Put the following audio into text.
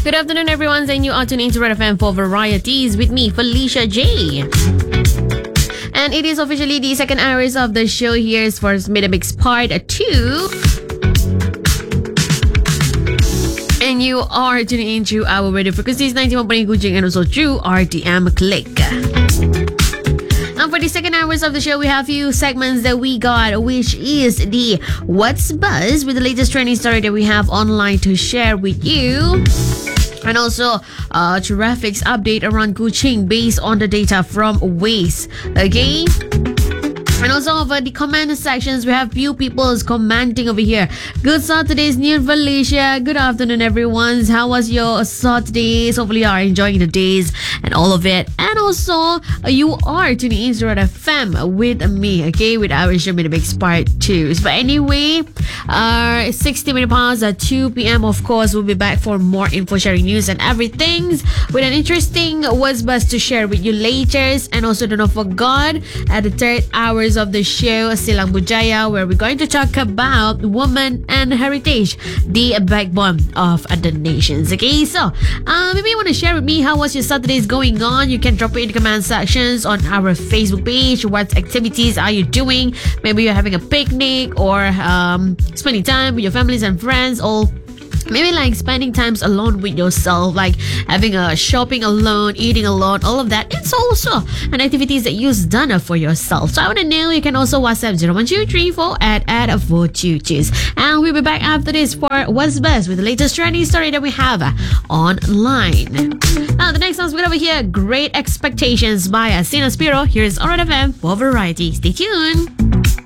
Good afternoon, everyone. And you are tuning into Red FM for Varieties with me, Felicia J. And it is officially the second hours of the show. Here's for Midmix Part 2. And you are tuning into our radio frequencies 91.8 Kuching and also through RTM Click. And for the second hours of the show, we have a few segments that we got, which is the What's Buzz with the latest trending story that we have online to share with you. And also traffic's update around Kuching based on the data from Waze. Okay? And also over the comment sections, we have few people commenting over here. Good Saturdays, near Malaysia. Good afternoon, everyone. How was your Saturdays? Hopefully you are enjoying the days and all of it. And also, you are tuning in to Red FM with me, okay? With our show Midmix Part 2. But anyway, 60 minutes past 2 p.m. Of course, we'll be back for more info sharing news and everything with an interesting What's Buzz to share with you later. And also, don't forget at the third hour of the show Silang Budaya, where we're going to talk about women and heritage, the backbone of the nations. Okay, so maybe you want to share with me how was your Saturdays going on. You can drop it in the comment sections on our Facebook page. What activities are you doing? Maybe you're having a picnic or spending time with your families and friends, or maybe like spending times alone with yourself, like having a shopping alone, eating alone, all of that. It's also an activities that you've done for yourself. So I want to know. You can also WhatsApp 01234 at 422. And we'll be back after this for What's Best with the latest trending story that we have online. Now the next song's over here, Great Expectations by Sina Spiro. Here's Red FM for Variety. Stay tuned.